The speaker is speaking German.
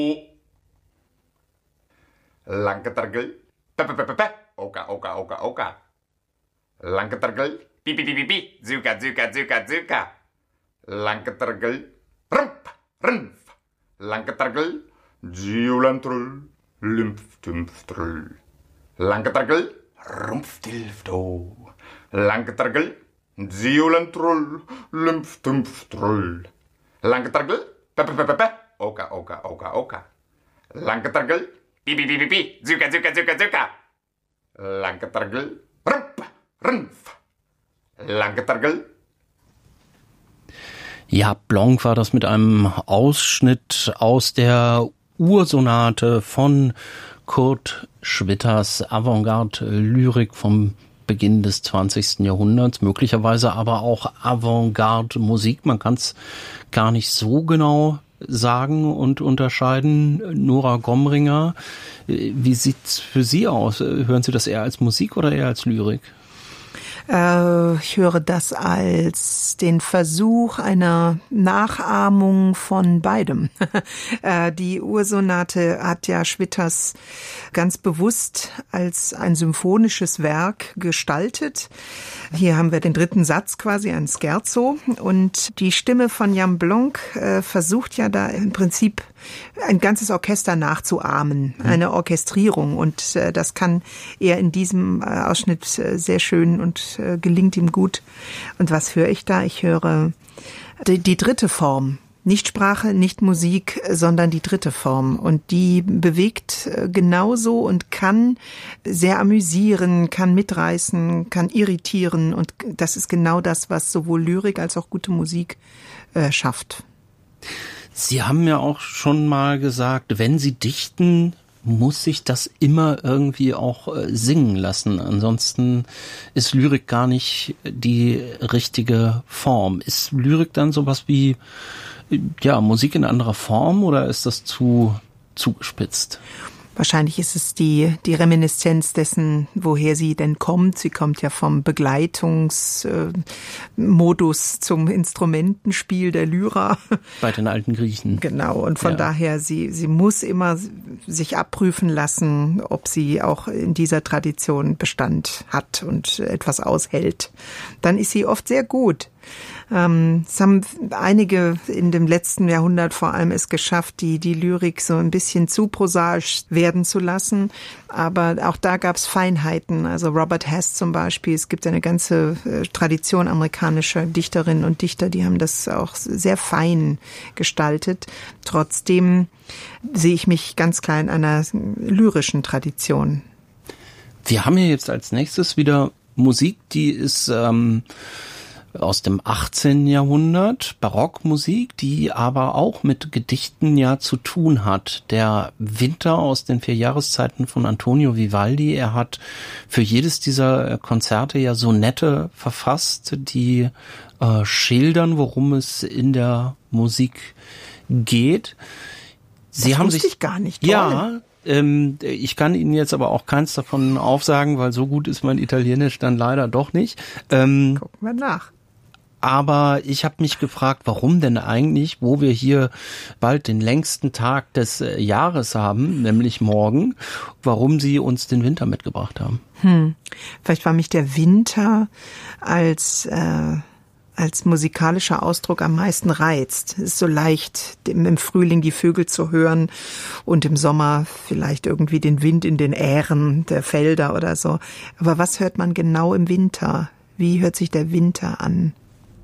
Lanketergel, pe, oka, oka, oka, oka. Lanketergel, pi, pi, pi, pi, pi, zuka, zuka, zuka, zuka. Lanketergel, rump, rumf. Lanketergel, ziulantrul, lumpf, tumpf, trul. Lanketergel, rumpf, tilfto. Lanketergel, ziulantrul, lumpf, tumpf, trul. Lanketergel, pe, oka, oka, oka, oka. Lanketergel, pi, pi, pi, pi, pi, zuka, zuka, zuka, zuka. Lanketergel, rump, rumf. Lanketergel. Ja, Blanc war das mit einem Ausschnitt aus der Ursonate von Kurt Schwitters Avantgarde-Lyrik vom Beginn des 20. Jahrhunderts, möglicherweise aber auch Avantgarde-Musik. Man kann es gar nicht so genau sagen und unterscheiden. Nora Gomringer, wie sieht's für Sie aus? Hören Sie das eher als Musik oder eher als Lyrik? Ich höre das als den Versuch einer Nachahmung von beidem. Die Ursonate hat ja Schwitters ganz bewusst als ein symphonisches Werk gestaltet. Hier haben wir den dritten Satz quasi, ein Scherzo. Und die Stimme von Jan Blanc versucht ja da im Prinzip ein ganzes Orchester nachzuahmen, eine Orchestrierung. Und das kann er in diesem Ausschnitt sehr schön und gelingt ihm gut. Und was höre ich da? Ich höre die dritte Form. Nicht Sprache, nicht Musik, sondern die dritte Form. Und die bewegt genauso und kann sehr amüsieren, kann mitreißen, kann irritieren. Und das ist genau das, was sowohl Lyrik als auch gute Musik schafft. Sie haben ja auch schon mal gesagt, wenn Sie dichten, muss sich das immer irgendwie auch singen lassen. Ansonsten ist Lyrik gar nicht die richtige Form. Ist Lyrik dann sowas wie Musik in anderer Form oder ist das zu zugespitzt? Wahrscheinlich ist es die Reminiszenz dessen, woher sie denn kommt. Sie kommt ja vom Begleitungsmodus zum Instrumentenspiel der Lyra. Bei den alten Griechen. Genau, und von daher, sie muss immer sich abprüfen lassen, ob sie auch in dieser Tradition Bestand hat und etwas aushält. Dann ist sie oft sehr gut. Es haben einige in dem letzten Jahrhundert vor allem es geschafft, die Lyrik so ein bisschen zu prosaisch werden zu lassen. Aber auch da gab es Feinheiten. Also Robert Hess zum Beispiel. Es gibt eine ganze Tradition amerikanischer Dichterinnen und Dichter, die haben das auch sehr fein gestaltet. Trotzdem sehe ich mich ganz klar in einer lyrischen Tradition. Wir haben hier jetzt als nächstes wieder Musik, die ist aus dem 18. Jahrhundert, Barockmusik, die aber auch mit Gedichten ja zu tun hat. Der Winter aus den 4 Jahreszeiten von Antonio Vivaldi, er hat für jedes dieser Konzerte ja Sonette verfasst, die schildern, worum es in der Musik geht. Das wusste ich gar nicht. Toll. Ja, ich kann Ihnen jetzt aber auch keins davon aufsagen, weil so gut ist mein Italienisch dann leider doch nicht. Gucken wir nach. Aber ich habe mich gefragt, warum denn eigentlich, wo wir hier bald den längsten Tag des Jahres haben, nämlich morgen, warum Sie uns den Winter mitgebracht haben. Vielleicht war mich der Winter als musikalischer Ausdruck am meisten reizt. Es ist so leicht, im Frühling die Vögel zu hören und im Sommer vielleicht irgendwie den Wind in den Ähren der Felder oder so. Aber was hört man genau im Winter? Wie hört sich der Winter an?